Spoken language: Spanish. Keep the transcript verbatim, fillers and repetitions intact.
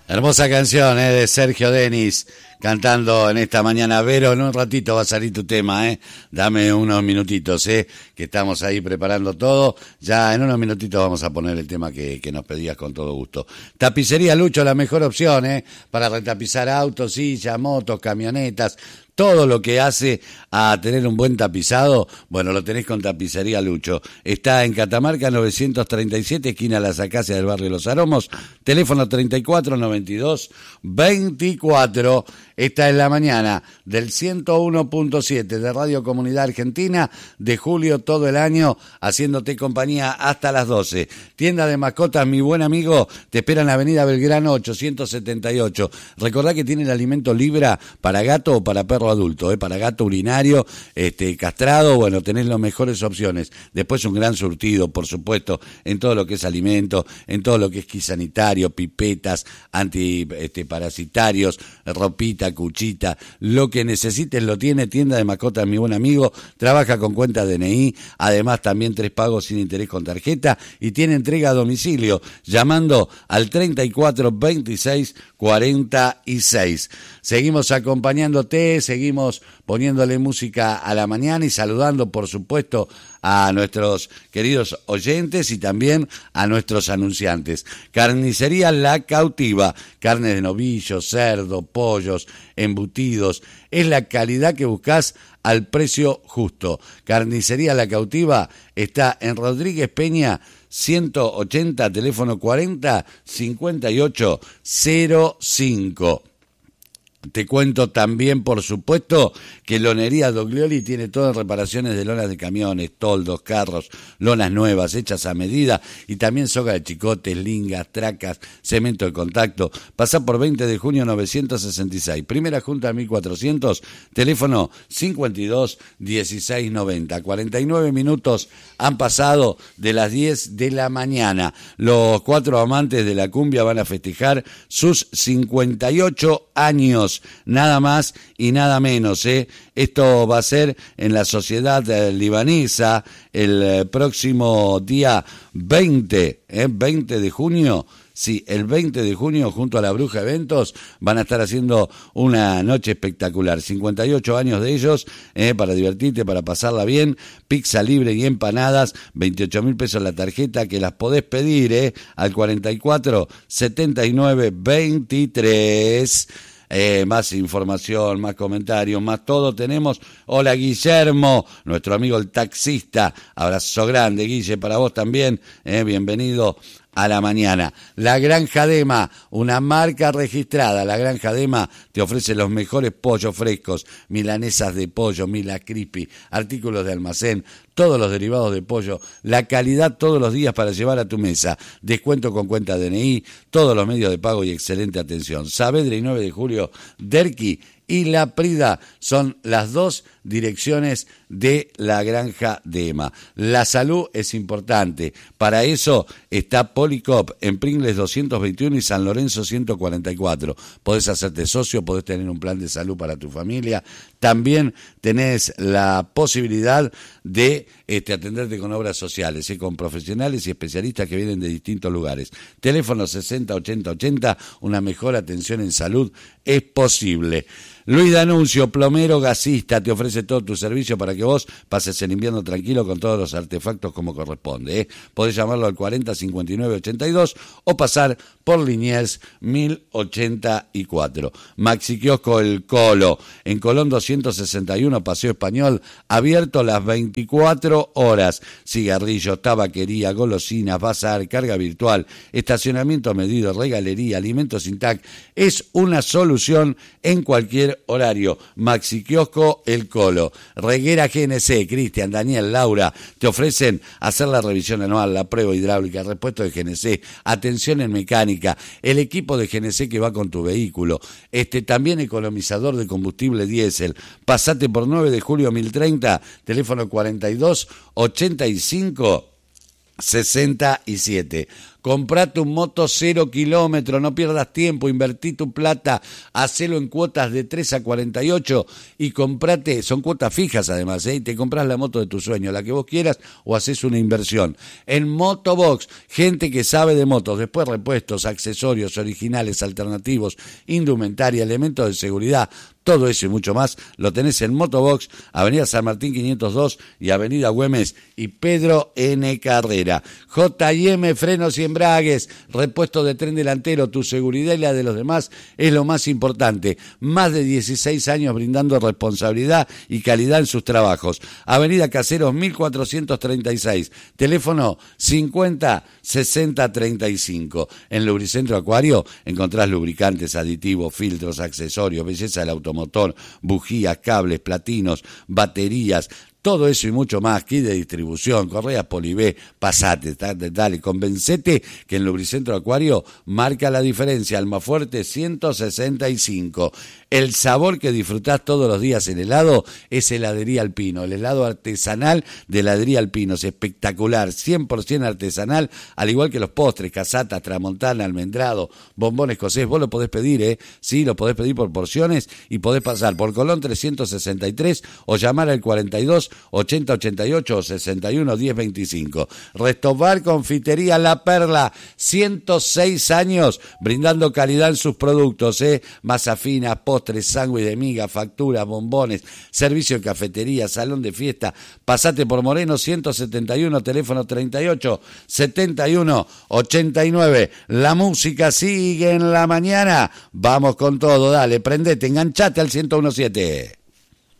Hermosa canción, ¿eh? De Sergio Denis, cantando en esta mañana. Vero, en un ratito va a salir tu tema, ¿eh? Dame unos minutitos, ¿eh? Que estamos ahí preparando todo. Ya en unos minutitos vamos a poner el tema que, que nos pedías con todo gusto. Tapicería Lucho, la mejor opción, ¿eh? Para retapizar autos, sillas, motos, camionetas. Todo lo que hace a tener un buen tapizado, bueno, lo tenés con Tapicería Lucho. Está en Catamarca novecientos treinta y siete, esquina Las Acacias del barrio Los Aromos, teléfono treinta y cuatro noventa y dos veinticuatro. Esta es la mañana del ciento uno punto siete de Radio Comunidad Argentina, de julio todo el año, haciéndote compañía hasta las doce. Tienda de mascotas, mi buen amigo, te espera en la avenida Belgrano ochocientos setenta y ocho. Recordá que tiene el alimento Libra para gato o para perro adulto, ¿eh? Para gato urinario, este, castrado, bueno, tenés las mejores opciones. Después un gran surtido, por supuesto, en todo lo que es alimento, en todo lo que es kit sanitario, pipetas, antiparasitarios, este, ropita, cuchita, lo que necesites lo tiene. Tienda de mascotas, mi buen amigo, trabaja con cuenta D N I, además también tres pagos sin interés con tarjeta y tiene entrega a domicilio, llamando al treinta y cuatro veintiséis cuarenta y seis. Seguimos acompañándote, seguimos poniéndole música a la mañana y saludando, por supuesto, a nuestros queridos oyentes y también a nuestros anunciantes. Carnicería La Cautiva, carne de novillo, cerdo, pollos, embutidos, es la calidad que buscás al precio justo. Carnicería La Cautiva está en Rodríguez Peña ciento ochenta, teléfono cuarenta cincuenta y ocho cero cinco. Te cuento también, por supuesto, que Lonería Doglioli tiene todo en reparaciones de lonas de camiones, toldos, carros, lonas nuevas, hechas a medida, y también soga de chicotes, lingas, tracas, cemento de contacto. Pasá por veinte de junio novecientos sesenta y seis. Primera Junta mil cuatrocientos, teléfono cincuenta y dos dieciséis noventa. cuarenta y nueve minutos han pasado de las diez de la mañana. Los cuatro amantes de la cumbia van a festejar sus cincuenta y ocho años. Nada más y nada menos, ¿eh? Esto va a ser en la Sociedad Libanesa el eh, próximo día veinte, ¿eh? veinte de junio. Sí, el veinte de junio, junto a la Bruja Eventos, van a estar haciendo una noche espectacular. cincuenta y ocho años de ellos, eh, para divertirte, para pasarla bien. Pizza libre y empanadas, veintiocho mil pesos la tarjeta, que las podés pedir, eh, al cuarenta y cuatro setenta y nueve veintitrés. Eh, más información, más comentarios, más todo tenemos. Hola Guillermo, nuestro amigo el taxista, abrazo grande Guille, para vos también, eh, bienvenido a la mañana. La Granja Dema, una marca registrada. La Granja Dema te ofrece los mejores pollos frescos, milanesas de pollo, Mila Crispy, artículos de almacén, todos los derivados de pollo, la calidad todos los días para llevar a tu mesa, descuento con cuenta D N I, todos los medios de pago y excelente atención. Saavedra y nueve de julio, Derqui y La Prida son las dos direcciones de la Granja Dema. La salud es importante. Para eso está Policop en Pringles doscientos veintiuno y San Lorenzo ciento cuarenta y cuatro. Podés hacerte socio, podés tener un plan de salud para tu familia. También tenés la posibilidad de este, atenderte con obras sociales, ¿eh? Con profesionales y especialistas que vienen de distintos lugares. Teléfono sesenta ochenta ochenta, una mejor atención en salud es posible. Luis D'Annunzio, plomero gasista, te ofrece todo tu servicio para que vos pases el invierno tranquilo con todos los artefactos como corresponde, ¿eh? Podés llamarlo al cuarenta cincuenta y nueve ochenta y dos o pasar por Liniers mil ochenta y cuatro. Maxi Kiosco El Colo, en Colón doscientos sesenta y uno, Paseo Español, abierto las veinticuatro horas. Cigarrillos, tabaquería, golosinas, bazar, carga virtual, estacionamiento medido, regalería, alimentos sin T A C. Es una solución en cualquier horario. Maxi Kiosco El Colo. Reguera G N C, Cristian, Daniel, Laura, te ofrecen hacer la revisión anual, la prueba hidráulica, el repuesto de G N C, atención en mecánica, el equipo de G N C que va con tu vehículo, este también economizador de combustible diésel. Pasate por nueve de julio mil treinta, teléfono cuarenta y dos ochenta y cinco sesenta y siete. comprate un moto cero kilómetro, no pierdas tiempo, invertí tu plata, hacelo en cuotas de tres a cuarenta y ocho y comprate, son cuotas fijas además, ¿eh? Y te compras la moto de tu sueño, la que vos quieras, o haces una inversión. En Motobox, gente que sabe de motos, después repuestos, accesorios originales, alternativos, indumentaria, elementos de seguridad, todo eso y mucho más lo tenés en Motobox, Avenida San Martín quinientos dos y Avenida Güemes y Pedro N. Carrera. J y M Frenos y Embragues, repuesto de tren delantero, tu seguridad y la de los demás es lo más importante. Más de dieciséis años brindando responsabilidad y calidad en sus trabajos. Avenida Caseros mil cuatrocientos treinta y seis, teléfono cincuenta sesenta treinta y cinco. En Lubricentro Acuario encontrás lubricantes, aditivos, filtros, accesorios, belleza del automóvil, motor, bujías, cables, platinos, baterías, todo eso y mucho más, kit de distribución, correas Polibé, pasate, dale, dale, convencete que en Lubricentro Acuario marca la diferencia. Almafuerte ciento sesenta y cinco. El sabor que disfrutás todos los días en helado es Heladería Alpino, el helado artesanal de Heladería Alpino, es espectacular, cien por ciento artesanal, al igual que los postres, casatas, tramontana, almendrado, bombón escocés, vos lo podés pedir, ¿eh? Sí, lo podés pedir por porciones y podés pasar por Colón trescientos sesenta y tres o llamar al cuarenta y dos ochenta ochenta y ocho o sesenta y uno diez veinticinco. Restobar Confitería La Perla, ciento seis años brindando calidad en sus productos, ¿eh? Masa fina, postres, sándwich de miga, facturas, bombones, servicio de cafetería, salón de fiesta. Pasate por Moreno ciento setenta y uno, teléfono treinta y ocho setenta y uno ochenta y nueve. La música sigue en la mañana. Vamos con todo, dale, prendete, enganchate al ciento uno punto siete.